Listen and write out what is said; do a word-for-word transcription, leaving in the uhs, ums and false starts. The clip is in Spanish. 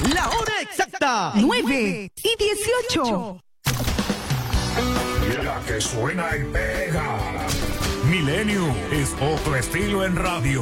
La hora exacta, nueve y dieciocho. La que suena y pega. Milenio es otro estilo en radio.